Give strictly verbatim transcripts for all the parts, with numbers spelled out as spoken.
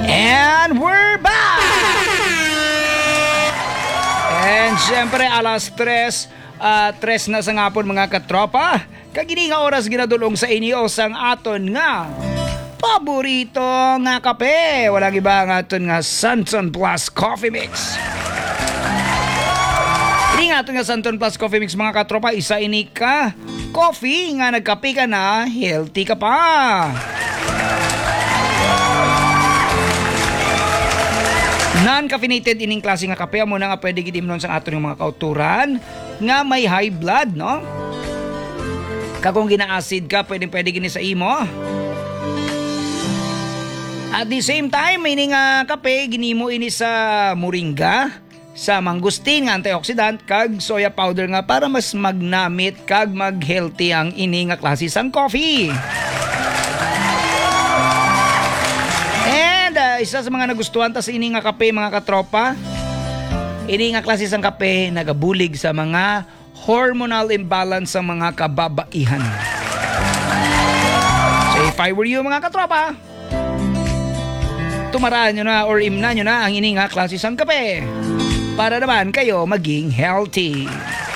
And we're back! And syempre alas tres, uh, tres na sa ngapon mga katropa. Kagini nga oras ginadulong sa inyo sang aton nga paborito nga kape. Walang iba nga aton nga Santon Plus Coffee Mix. Ini nga aton nga Santon Plus Coffee Mix mga katropa. Isa ini ka coffee nga nagkape ka na, healthy ka pa. Non-caffeinated ining klase nga kape mo na nga pwede gidimnon sa aton yung mga kauturan nga may high blood, no? Kagong gina-acid ka, pwede pwede gini sa imo. At the same time, ining nga kape ginimo ini sa moringa, sa mangustin nga antioxidant kag soya powder nga para mas magnamit kag mag-healthy ang ini nga klase sang coffee. Uh, isa sa mga nagustuhan ta sa ini nga kape mga katropa, ini nga klase sang kape nagabulig sa mga hormonal imbalance sa mga kababaihan. So if I were you mga katropa, tumaraan nyo na or imna nyo na ang ini nga klase sang kape para naman kayo maging healthy.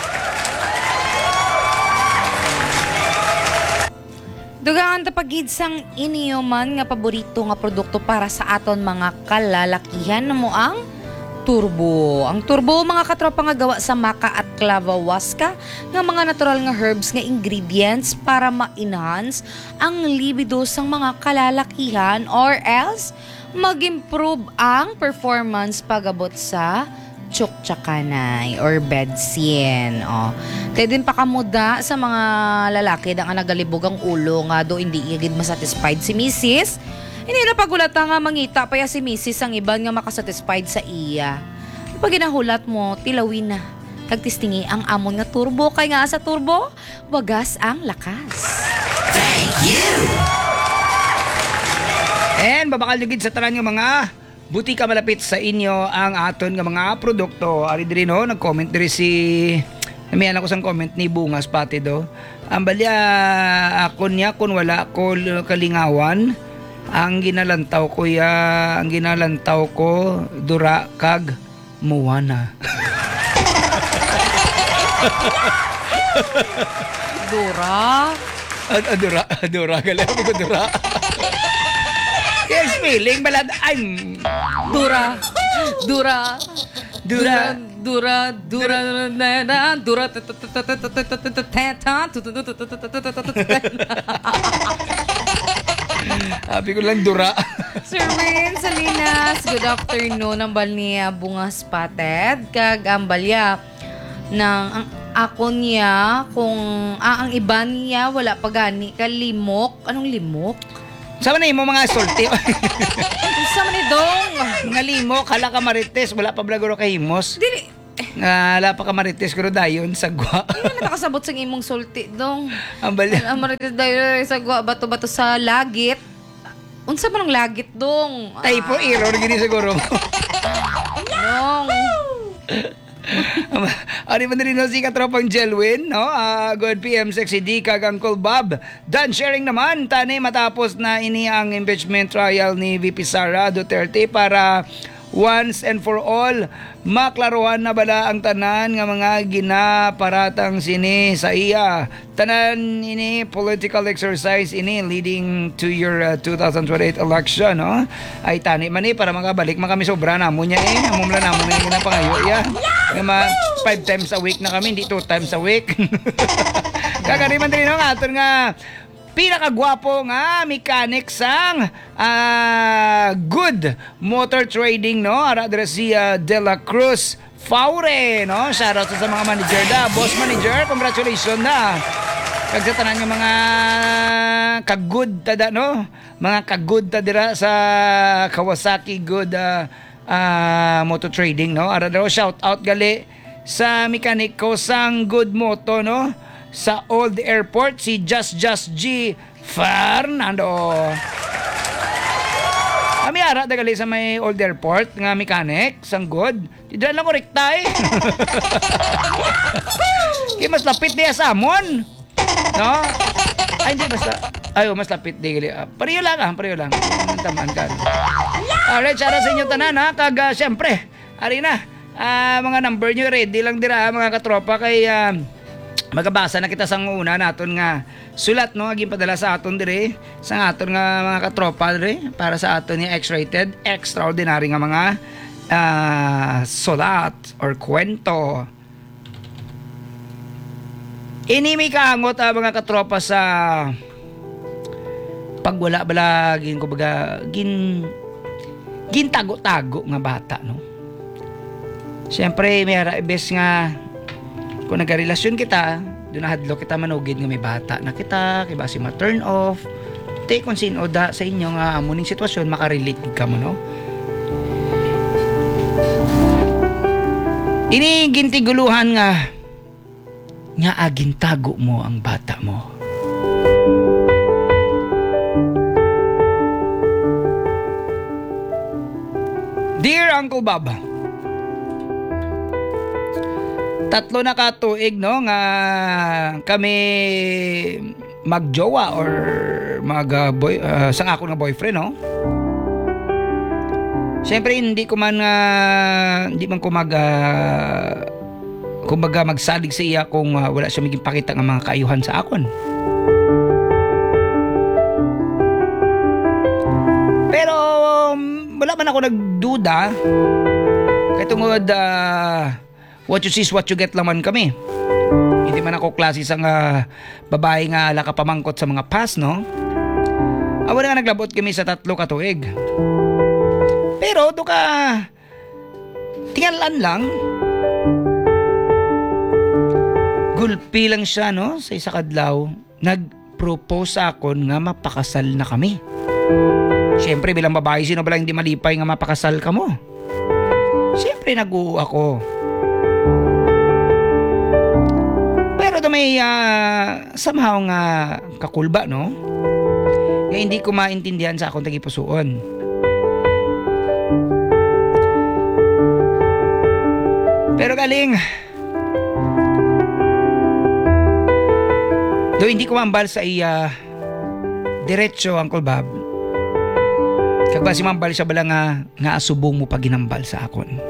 Dugangan tapagid sang iniyoman nga paborito nga produkto para sa aton mga kalalakihan na mo ang turbo. Ang turbo mga katropa nga gawa sa maca at clavahuasca nga mga natural nga herbs nga ingredients para ma-enhance ang libido sang mga kalalakihan or else mag-improve ang performance pagabot sa tsuktsakanay or bedsin. O. Kaya din pakamuda sa mga lalaki na nga nagalibog ang ulo nga do hindi igid masatisfied si misis. Hindi na pagulata nga mangita pa ya si misis ang iban nga makasatisfied sa iya. Pag ginahulat mo, tilawin na. Kagtistingi ang amon nga turbo. Kaya nga sa turbo, wagas ang lakas. Thank you! And babakal nyo sa tanan nga mga butika malapit sa inyo ang aton nga mga produkto. Ari diri no, nag-comment diri si namiyan ako sang comment ni Bungas pati do. Ang balya ako niya kun wala ko kalingawan, ang ginalantaw ko ya, ang ginalantaw ko dura kag muwana. Dura? Ad adura, adura gali ko dura. Yes, feeling balad I'm Dura. Dura. Dura. Dura. Dura. Dura. Dura. Sabi ko lang dura. Sir Wayne Salinas, good afternoon. Ang bal niya Bungas Pated. Kag ang balya ng ang ako niya kung ah, ang iba niya wala pa gani kalimok. Anong limok? Sama na mo mga sulti. Sama ni Dong. Mga limok, hala ka marites, wala pa blagoro kay himos. Dili. Nga, hala pa ka marites, pero dayon, sagwa. Ano nakasabot sa imong sulti, Dong? Ang bali. Ang marites dayon sa gwa, bato-bato sa lagit. Unsa man ang lagit, Dong? Typo error, gini siguro. Dong. Ari man rin no si katropang Jelwin, no? Uh, good P M Sexy D kag Uncle Bob. Done sharing naman tani matapos na ini ang impeachment trial ni V P Sara Duterte para once and for all maklaruhan na bala ang tanan nga mga ginaparatang sini sa iya. Tanan ini political exercise ini leading to your uh, two thousand twenty-eight election, no? Ay tani man ni para makabalik man kami sobra na mo niya eh. Amumla na mo na yung pangayo ya. Nga ma five times a week na kami, hindi two times a week. Kakariman din no nga aton nga pinakagwapo nga mechanic sang uh, good motor trading, no? Ara dira si uh, De La Cruz Faure, no? Shoutout sa mga manager da, boss manager, congratulations na. Kag sa tanan nga mga kagud tada, no? Mga kagud ta dira sa Kawasaki good uh, uh, motor trading, no? Ara daw shout out gali sa mechanic ko sang good moto, no? Sa Old Airport, si Just Just G Fernando. Kami ara dagali sa may Old Airport nga mechanic sang good. Tidak lang ko rekta eh. Kaya mas lapit niya sa amon. No? Ay hindi basta. Ayo mas lapit di gali. Pareho lang ah, pareho lang. Tamaan ka. Alright, shout out sa inyo tanan ha. Kag uh, syempre, ari na. Uh, mga number nyo ready lang dira mga katropa kay uh, magabasa na kita sa una naton nga sulat no aging padala sa aton dire sa aton nga mga katropa dire para sa aton ni X-rated extraordinary nga mga uh, sulat or kwento. Ini may kahangot uh, mga katropa sa pagwala bala gin kumbaga gin gin tago-tago nga bata no. Siyempre, may harabes nga kung nagrelasyon kita, doon na hadlo kita manugid nga may bata na kita, kiba si ma-turn off. Take kung sino da sa inyo nga amuning sitwasyon, makarelate ka mo, no? Ini gintiguluhan nga nga aging tago mo ang bata mo. Dear Uncle Bob, tatlo na katuig no nga kami magjowa or mag uh, boy uh, sang ako nga boyfriend no. Siyempre hindi ko man uh, hindi man ko mag uh, kumbaga magsalig sa iya kung uh, wala siya maging pakita ng mga kaayuhan sa akon. Pero um, wala man ako nagduda kay tungod uh, what you see is what you get laman kami. Hindi man ako klase sa nga babae nga ala kapamangkot sa mga past, no? Awa nga naglabot kami sa tatlo ka tuig. Pero do ka tingalan lang. Gulpi lang siya, no? Sa isa kadlaw, nag-propose sa akon nga mapakasal na kami. Siyempre bilang babae, sino ba lang hindi malipay nga mapakasal ka mo? Siyempre nag-uo ako. Pero do may uh, somehow nga kakulba no nga hindi ko maintindihan sa akong tagipusoon. Pero galing do hindi ko mambal sa iya diretso Uncle Bob kag ba si mambal siya bala nga nga asubong mo pag ginambal sa akon.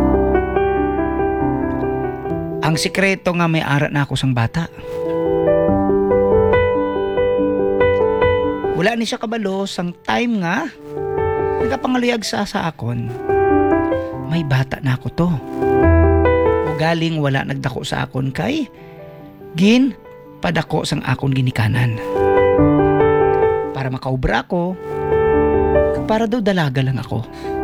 Ang sikreto nga may ara na ako sang bata. Wala ni siya kabalo sang time nga nagapangaluyag sa sa akon. May bata na ako to. O galing wala nagdako sa akon kay gin padako sang akon ginikanan. Para makaubra ko, para daw dalaga lang ako.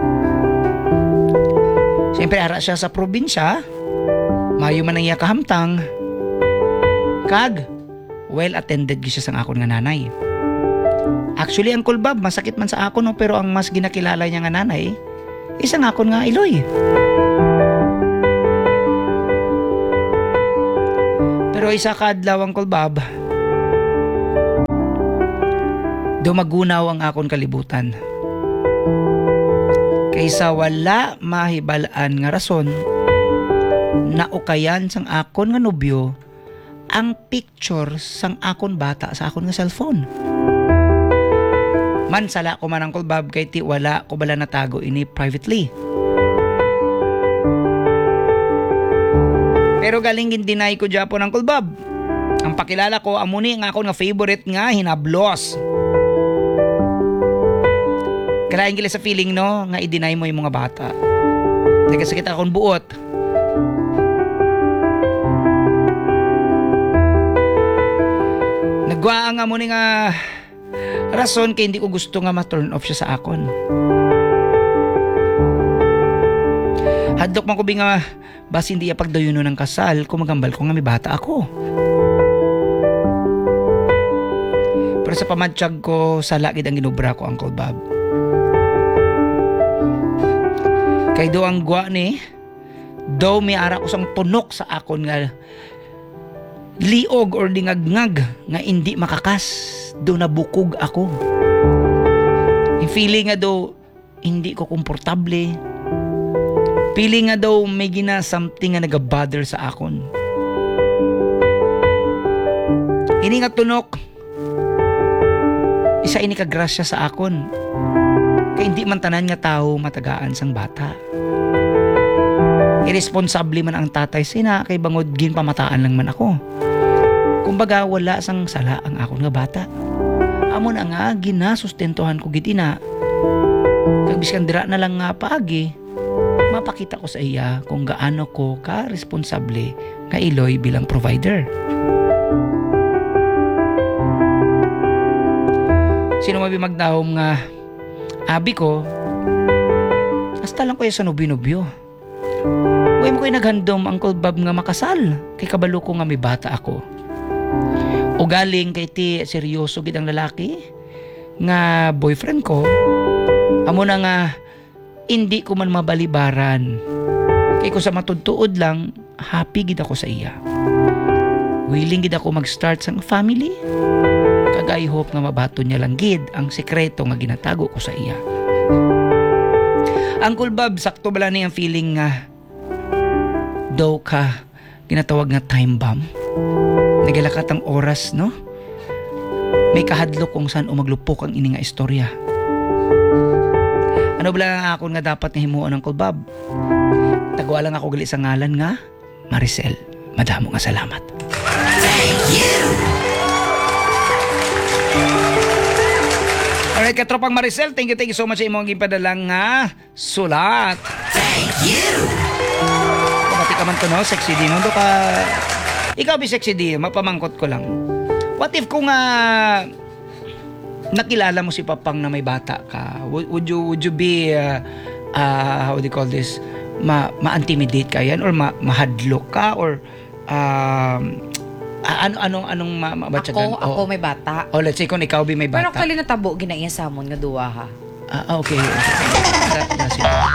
Siyempre ara siya sa probinsya. Mayo man ang iya kahamtang. Kag, well attended siya sang akon nga nanay. Actually, Uncle Bob, masakit man sa akon no, pero ang mas ginakilala niya nga nanay, isang akon nga iloy. Pero isa kadlaw, Uncle Bob, dumagunaw ang akon kalibutan. Kaysa wala mahibalaan nga rason, naukayan sang akon nga nobyo ang picture sang akon bata sa akon nga cellphone. Man sala ko man Uncle Bob kay ti wala ko bala natago ini privately. Pero galing gin-deny ko Japon Uncle Bob. Ang pakilala ko amuni nga akon nga favorite nga hinablos. Kalaing gila sa feeling no nga i-deny mo yung mga bata. Nagasakit akong buot. Nagwa nga mo ni nga rason kaya hindi ko gusto nga ma-turn off siya sa akon. Hadlok man ko bi nga bas hindi ya pagdayuno ng kasal kung magambal ko nga may bata ako. Pero sa pamadsyag ko sa lagid ang ginubra ko Uncle Bob. Kay do ang gwa ni do may ara ko sang punok sa akon nga liog or dingagngag nga hindi makakas do nabukog ako. Yung feeling nga do hindi ko komportable. Feeling nga daw may gina something nga nagabother sa akon. Ini nga tunok isa ini kagrasya sa akon. Kaya hindi man tanan nga tao matagaan sang bata. Irresponsable man ang tatay sina kay bangod gin pamataan lang man ako. Kumbaga wala sang sala ang akon nga bata. Amo na nga ginasustentuhan ko gid ina. Kag biskan dira na lang nga paagi, mapakita ko sa iya kung gaano ko ka responsable nga iloy bilang provider. Sino mabi magdahom nga abi ko, hasta lang ko sa nubyo-nubyo. Uy mo ko'y naghandom Uncle Bob nga makasal, kay kabalo ko nga may bata ako. O galing kay ti seryoso gid ang lalaki nga boyfriend ko, amo na nga hindi ko man mabalibaran. Kay ko sa matudtuod lang, happy gid ako sa iya. Willing gid ako mag-start sang family. Kag I hope nga mabato niya lang gid ang sekreto nga ginatago ko sa iya. Uncle Bob, sakto bala ni ang feeling nga daw ka ginatawag nga time bomb. Nagalakat ang oras, no? May kahadlok kung saan umaglupok ang ini nga istorya. Ano bala nga ako nga dapat nga himuon, Uncle Bob? Tagwa lang ako gali sa ngalan nga Maricel. Madamo nga salamat. Thank you! Alright, katropang Maricel, thank you, thank you so much sa imong gipadalang nga sulat. Thank you! Pamati ka man to, no? Sexy din. Hundo ka... Ikaw, bi sexy din. Mapamangkot ko lang. What if kung uh, nakilala mo si Papang na may bata ka? Would, would you would you be, uh, uh, how do you call this? Ma, ma-intimidate ka yan? Or ma, mahadlok ka? Or... Um, ano anong anong ma- mabatsagan? Ako, ako may bata. Oh, let's say kung ikaw bi may bata. Pero kali natabo ginaiya sa amon nga duwa ha. Ah, okay. Da, da,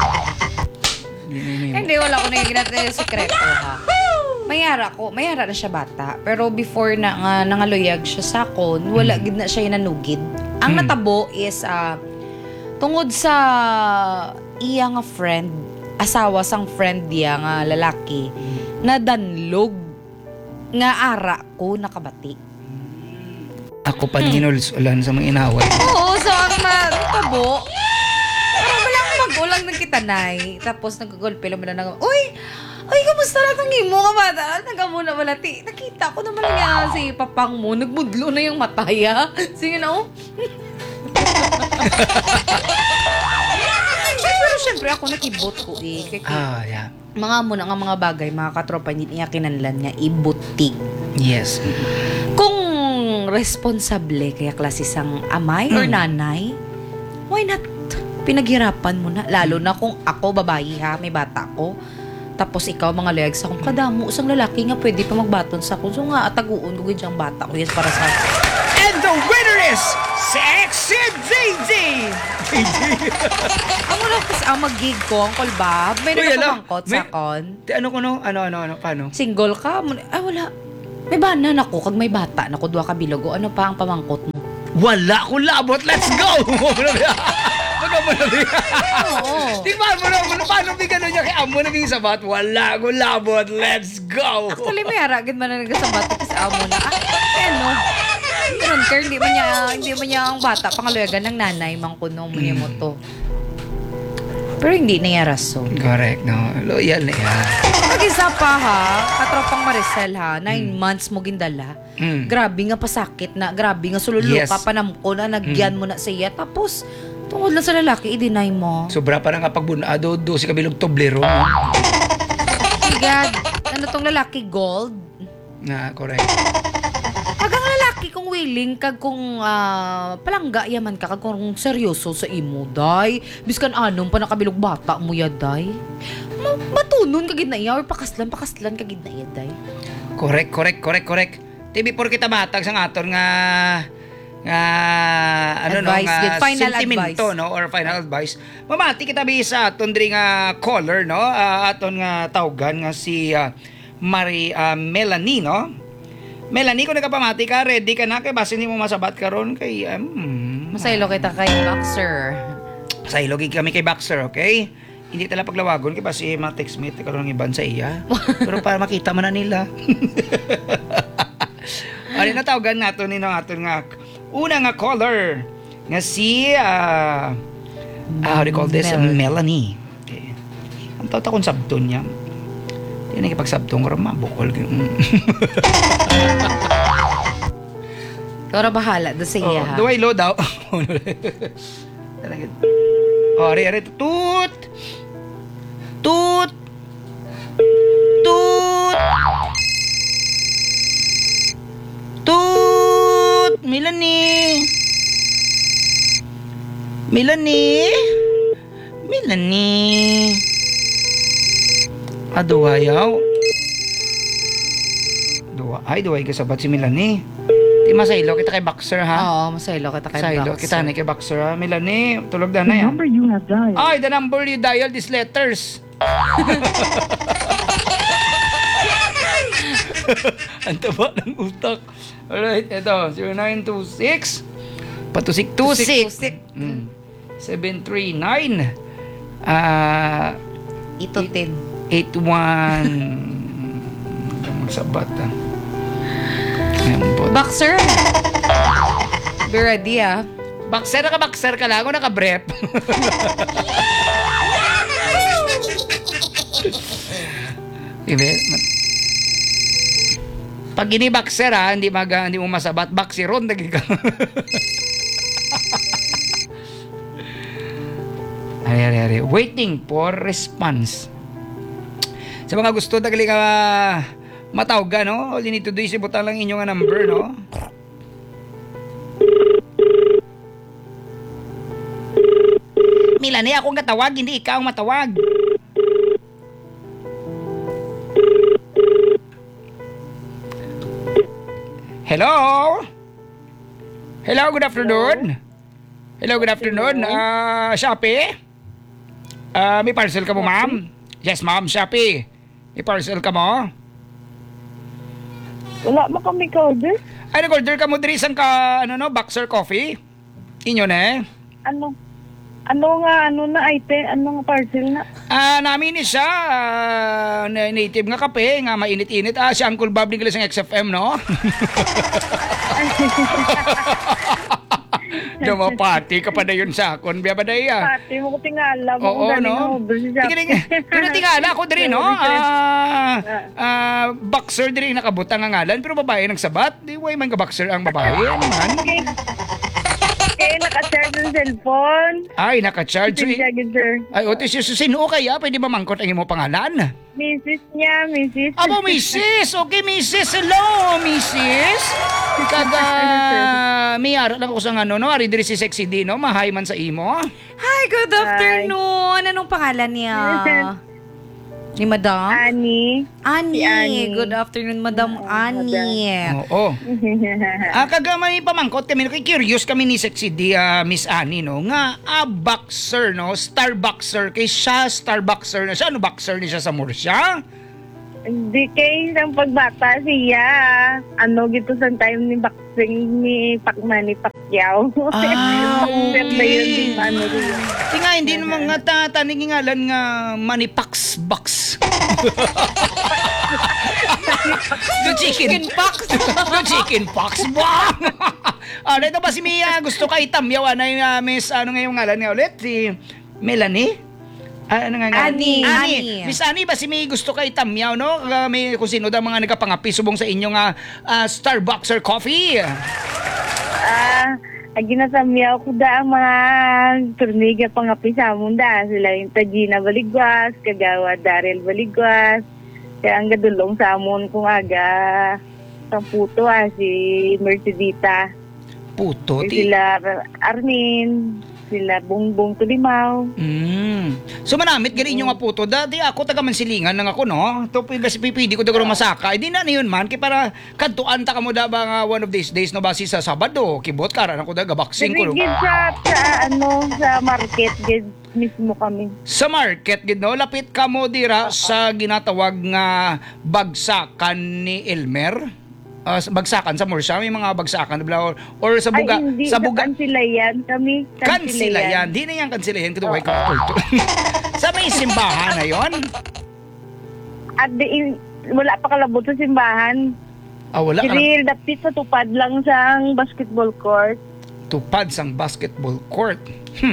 Hindi, wala ko na yung ginatay sekreto ha. Mayara ko, mayara na siya bata. Pero before na nga nangaluyag siya sa akon, wala gid na siya nanugid. Ang Hmm. natabo is ah, tungod sa iya nga friend, asawa sang friend diya nga lalaki, na danlog nga ara ko nakabati. Ako pa hinulsulan sa mga inaway. Oo, so ang natabo, parang malang mag-ulang ng kitanay. Tapos nagagulpilo mo na nang, uy, ay, kamusta na itong imo ka bata? Nagamuna wala, ti. Nakita ko naman nga si Papang mo, nagmudlo na yung mataya. Sige na, oh. Pero syempre ako nakibot ko eh. Kaya, Ah, yeah. mga muna nga mga bagay, mga katropa, hindi niya kinanlan nga ibutig. Yes. Kung responsable kaya klase sang amay or Mm. nanay, why not pinaghirapan mo na? Lalo na kung ako, babae ha, may bata ko. Tapos ikaw, mga layag sa kung kadamo, isang lalaki nga pwede pa magbaton sa kung. So nga, ataguon ko yung bata ko. Yes, para sa... And the winner is Sexy D D! Ang una kasi ang mag-gig ko, Uncle Bob, may Uy, ala, nagpamangkot may- sa kon. Di, ano ko no? Ano, ano, ano? Paano? Single ka? Ay, wala. May banan ako, kag may bata na ko, duwa ka bilogo. Ano pa ang pamangkot mo? Wala ko labot. Let's go! Baga mo na biya. Oo. Di ba mo na, paano bigano niya kay amo naging sabat? Wala ko labot. Let's go! Actually, may haragin man na nagasabat kasi amo na. Ah, ano? Pero care, hindi man niya, hindi man niya ang bata, pangaluyagan ng nanay, mang kuno mo niya mo to. Pero hindi na niya rason. Correct, no? Loyal na yan. Mag-isa pa ha, katropang Maricel ha, nine months mo gindala. Mm. Grabe nga pasakit na, grabe nga sululuka, Yes. panamko na, nagyan mo na sa iya. Tapos, tungod lang sa lalaki, i-deny mo. Sobra pa na nga pagbunado, do si kabilog toblero. No? My God, ano tong lalaki, gold? Na, correct. Pag ang lalaki kung willing kag kung ah, palangga yaman ka kag kung seryoso sa imo day biskan anong pa nakabilog bata mo ya day Ma- matunon kagid na iya or pakaslan pakaslan kagid na iya day. Correct, correct, correct, correct. Ti before kita matag sang aton nga nga ano Advice, no nga good. Final sentimento advice. no or final advice. Mamati kita bi sa aton diri nga caller no Ah, aton nga tawgan nga si ah, Mari ah, Melanie no. Melanie, kung nagkapamati ka, ready ka na kay base hindi mo masabat karon kay um, Masaylo kita kay Boxer. sa ilogig kami kay Baxter, okay? Hindi tala paglawagon kay base ma-text me karon ng iban sa iya. Pero para makita man na nila. Ari na tawagan nato ni no aton nga una nga caller nga si ah, uh, how do you call this? Mel- Melanie. Okay. Ang tawag akong sabton niya. Hindi na kipag-sabton ko rin mabukol. Pero bahala, do sa iya Oh, ha. duway lo daw. Oh, ari, ari, tut! Tut! Tut! Tut! Melanie! Melanie! Melanie! Aduwa yaw. Duwa. Ay, duway ka sabat si Melanie. Di masaylo kita kay Boxer ha? Oo, masaylo kita kay Saylo, Boxer. kita na kay Boxer ha? Melanie, tulog na na The yan. number you have dialed. Ay, the number you dialed is letters. Ang taba ng utak. Alright, ito. zero nine two six Patusik tusik. Tusik. Mm. seven three nine Ah, Ito tin. eight one Ang sabat ah. Ayan po. Boxer. Be ready ah. Boxer ka, boxer ka lang. Ako naka-brep. Ibe, mat- pag ini boxer ha, hindi, mag, hindi mo masabat, boxeron, naging ka. Ari, ari, ari. Waiting for response. Sa mga gusto, tagali ka matawag ka, no? All you need to do is ibutan lang inyong number, no? Milani, akong katawag, hindi ikaw ang matawag. Hello? Hello, good afternoon. Hello, good afternoon. Ah, Shopee? Ah, may parcel ka mo, ma'am? Yes, ma'am, Shopee. May parcel ka mo? Wala mo kami ka-order? Ay, nag-order ka mo diri isang ka, ano no, Boxer Coffee? Inyo na eh. Ano? Ano nga, ano na item? Ano nga parcel na? Ah, namin ni siya, ah, na- native nga kape, nga mainit-init. Ah, si Uncle Bob Nicolas ng X F M, no? Dumapati ka pa na yun sa akon, biya ba na iya? Pati mo ko tingala mo Oo, kung galing no? ang order si Shopee. Yun ang tingala ako diri, no? Ah, ah, boxer diri nakabutang ang ngalan, pero babae ng sabat. Di way man ka boxer ang babae. Ano man? Okay, naka-charge ang cellphone. Ay, naka-charge. Sige, sir. Ay, otis yung sino kaya? Pwede ba mangkot ang imo pangalan? Missus niya, missus. Abo, missis! Okay, missis! Hello, missis! Kada miyara lang ako sa ano, no? Ari diri si Sexy D, no? Mahay man sa imo. Hi, good afternoon. Anong pangalan niya? Ni Madam? Ani. Ani. Si Ani. Good afternoon, Madam Ani. Oo. Ah, kaga may pamangkot kami, no? Curious kami ni Sexy D, ah, Miss Annie, no? Nga, ah, boxer, no? Star boxer. Kay siya, star boxer na siya. Ano boxer ni siya sa Murcia? Di kay isang pagbata siya. Ano gito sa time ni boxing ni Pacman ni Pacquiao. Ah, Pero okay. yun din ano rin. Di nga, hindi naman nga tataning ngalan nga Manipax Box. The chicken pox. The chicken pox. Bang! Ah, ito ba si Mia? Gusto ka itamyaw? Ano yung uh, miss, ano nga yung ngalan nga ulit? Si Melanie? Ah, ano nga nga? Ani. Ani. Ani. Miss Annie, ba si May gusto ka itamyaw, no? Uh, may, kung sino daw mga nagkapangapi subong sa inyong uh, uh, Starbucks or coffee. Ah, agi na sa miyaw ko da ang mga turniga pangapi sa amon da. Sila yung Tagina Baligwas, Kagawa Daryl Baligwas. Kaya ang gadulong sa amon kung aga sa puto ah, si Mercedita. Puto, Eh, ti. sila Armin, sila Bongbong Tulimaw. Mm. So manamit gani inyo nga puto. Dati ako taga Mansilingan lang ako, no. To kasi pipili ko daw masaka. Hindi na niyon man kay para kadtuan ta kamo da ba nga one of these days no basi sa Sabado. Kibot karan ako da boxing ko. Dirigid sa, sa ano sa market gid mismo kami. Sa market gid no, lapit ka mo dira sa ginatawag nga bagsakan ni Elmer. Uh, bagsakan sa Murcia, may mga bagsakan or, or sa buga, Ay, hindi. sa buga. Kansilayan kami. Kansilayan. Di na yan kansilayan. Kaya huwag ka kulto. Sa may simbahan na yon. At di, in- wala pa kalabot sa simbahan. Ah, wala ka lang. Dili, dapit sa tupad lang sa ang basketball court. Tupad sang basketball court. Hmm.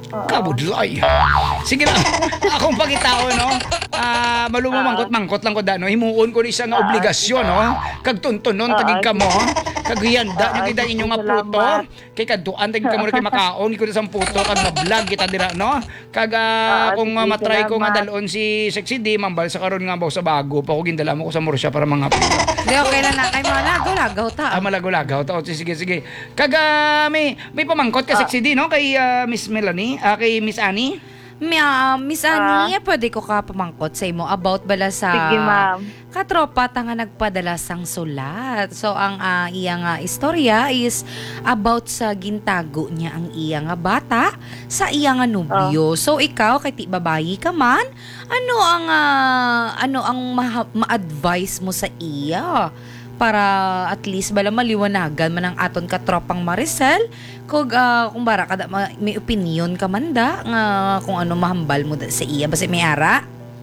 Kabudlay. Sige lang. Akong pagitao, no? Ah, malumo mangkot-mangkot lang ko da, no? Himuon ko ni siya nga obligasyon, no? Kag tuntunon tagig ka mo, kag hiyanda nyo kita inyo nga puto. Kay kaduan tagig ka mo na kay makaon, ko na sang puto, kag mablog kita dira, no? Kag ah, kung uh, matry ko nga dalon si Sexy D, mambal sa karon nga baw sa bago, pa ko gindala mo ko sa Murcia para mga pila. Hindi, okay lang na. Kay mga lagaw-lagaw ta. Ah, malagaw-lagaw. O, sige, sige. Kag ah, may, may pamangkot ka, Sexy D, no? Kay ah, Miss Melanie, ah, kay Miss Annie. Mia, Miss Annie, pwede ko ka pamangkot sa imo about bala sa Sige, ma'am. katropa ta nga nagpadala sang sulat. So ang uh, iya nga istorya is about sa gintago niya ang iya nga bata sa iya nga nobyo. So ikaw kay ti babayi ka man, ano ang ah, ano ang ma- ma-advise mo sa iya? Para at least bala maliwanagan man ang aton katropang Maricel kung uh, kung bara kada ma- may opinion ka man da nga kung ano mahambal mo da sa iya basta may ara.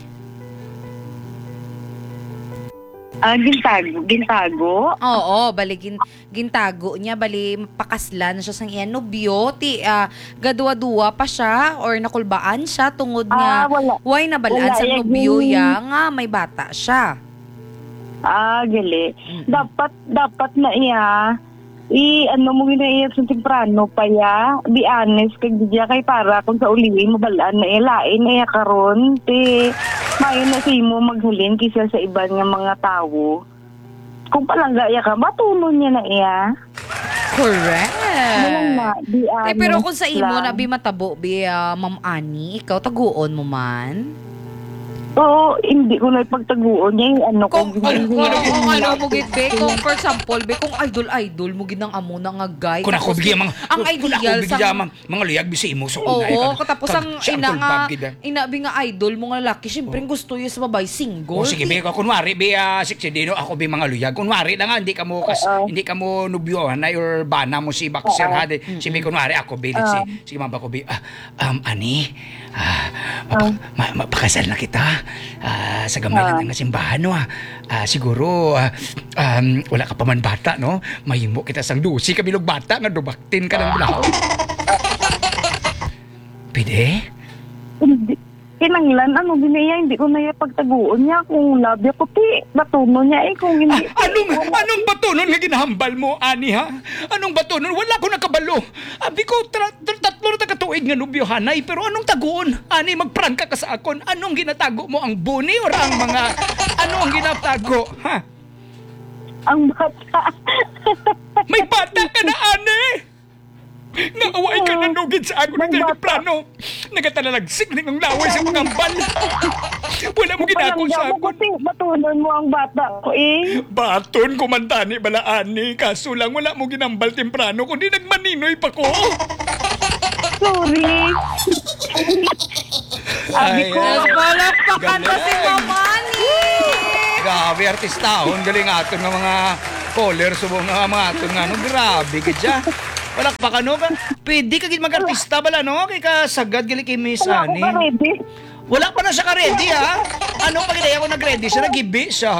Ah, gintago, gintago. Oo, bali gin, gintago niya, bali pakaslan siya sang iya nobyo, ti ah, gadwa-duwa pa siya or nakulbaan siya tungod nga Ah, wala. why nabalaan Wala, sa eh, nobyo yung- ya nga may bata siya. Ah, gali. Dapat, dapat na iya, i, ano mo gina iya sa temprano pa ya, be honest, kag diya kay para kung sa uli mo balaan na iya, lain na iya karon, ti, mayo na si mo maghalin kisa sa iba nga mga tao. Kung palangga iya ka, matunon niya na iya. Correct. Walang na, be honest Eh, pero kung sa imo lang. na bi matabo bi ah, Ma'am Annie, ikaw taguon mo man. Oo, hindi ko na ipagtaguon niya yung ano Kung ko. kung, hindi kung, niya- kung ano mo gid be, kung for example be, kung idol idol mo gid ng amo na nga guy. Kung ako tapos bigyan mga ang kung ideal ako bigyan sa mga, mga luyag bisi mo so Oo, unay ka- katapos kag- ang siya ina full nga, bag gid, ah. ina bi nga idol mo nga lalaki, syempre gusto yun sa babae single. O sige, be, ko kunwari be uh, sexy dino ako be mga luyag. Kunwari lang nga hindi ka mo kas, hindi ka mo nubyohan na or bana mo si Baxter ha. de- Si be kunwari ako be let's say, sige mamba ko be ah, um ani ah, mapa- ma- mapakasal na kita ah, sa gamay na nga simbahan no ah. Ah, siguro ah, um, wala ka pa man bata no. Mahimo kita sang dusi ka bilog bata nga dubaktin ka ng bulaw. Pide? Hindi. Kinanglan, ano ginaya, hindi ko na yung pagtaguon niya. Kung labya ko, ti, batuno niya eh. Kung hindi, Anong anong batunon nga ginahambal mo, ani ha? Anong batunon? Wala ko nakabalo. Abi ko tra- tra- tatlo na tagatuig nga nubyo hanay, pero anong taguon? Ani magprangka ka sa akon. Anong ginatago mo, ang buni or ang mga ano ang ginatago? Ha? ang bata. May bata ka na, ani! Naaway ka na nugid sa ako ng May bata. plano. Nagatalalagsik na ng laway sa mga bal. Wala mo ginako Palangga sa mo ko, akon. ti, batunon mo ang bata ko eh. Baton kumandani balaani, kaso lang wala mo ginambal temprano kundi nagmaninoy pa ko. Sorry. Abi ko, Ay, ay. Palakpakan na si Galing. Ma'am Annie! Grabe, artistahon. Galing aton ng mga caller. Subong nga mga aton nga. No, grabe, gadya. Wala pa ka, no? Ka- Pwede ka gid mag-artista bala, no? Kay kasagad, gali kay Miss wala ko Annie. ka ready. Wala pa na siya ka-ready, ha? Ano pag hindi ako nag-ready siya, nag-gibi siya.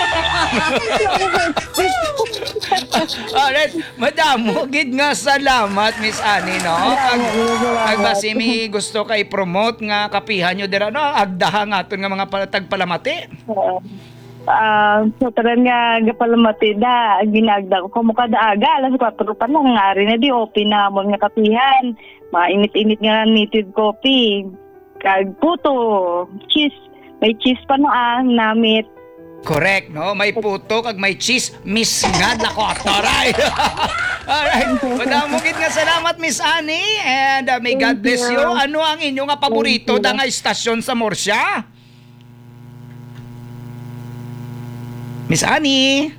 Alright, madamo, gid nga salamat, Miss Annie, no? Kag, kag basi mi gusto kay promote nga kapihan nyo dira, no? Agdaha nga aton nga mga tagpalamati. Ah, so taran nga gapalamati da ginagda ko kamo kada aga alas kwatro pa lang ngari na di open na mo nga kapihan. Mainit-init nga knitted coffee. Kag puto, cheese, may cheese pa no ah, namit. Correct, no? May puto kag may cheese, Miss nga lako taray. Alright, madamo gid nga salamat, Miss Annie, and uh, may God bless you. Ano ang inyo nga paborito da nga istasyon sa Murcia? Miss Annie?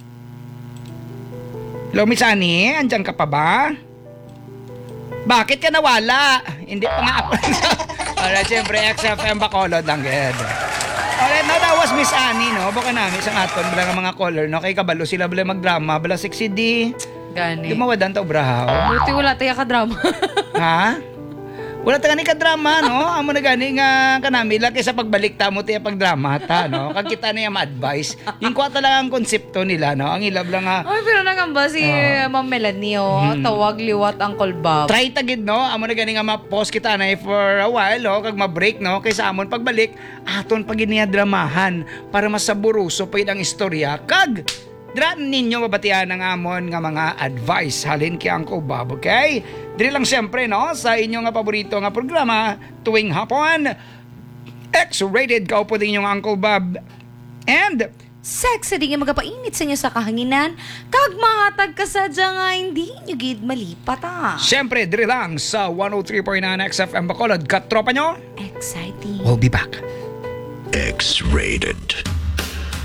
Hello, Miss Annie? Andiyan ka pa ba? Bakit ka nawala? Hindi pa nga ako. Alright, syempre, X F M Bacolod lang, ged. Alright, no, that was Miss Annie, no? Baka namin isang aton, bala nga mga caller, no? Kay kabalo sila, bala magdrama, bala sexy di. Gani. Di mawadan ta, brahaw. Buti wala tayo ka-drama. Ha? Wala ta gani ka drama, no? Amo na gani nga kanami lang kaysa pagbalik ta mo tiya pagdrama ta, no? Kag kita na yung advice. Yung kuha talaga ang konsepto nila, no? Ang ilab lang nga Ay, pero nangamba si Ah. Ma'am Melanie, oh. Tawag liwat Uncle Bob. try tagid, no? Amo na gani nga ma-pause kita na for a while, no? Kag ma-break, no? Kaysa amon pagbalik, aton pag dramahan para masaburuso pa ang istorya. Kag dran ninyo mabatian ang amon nga mga advice halin kay Uncle Bob, okay? Dili lang siyempre, no? Sa inyo nga paborito nga programa tuwing hapon, X-rated ka po din yung Uncle Bob. And Sexy di nga magapainit sa inyo sa kahanginan. Kag mahatag ka sadya nga hindi nyo gid malipat ah. siyempre, diri lang sa one oh three point nine X F M Bacolod. Katropa nyo, Exciting. we'll be back. X-rated.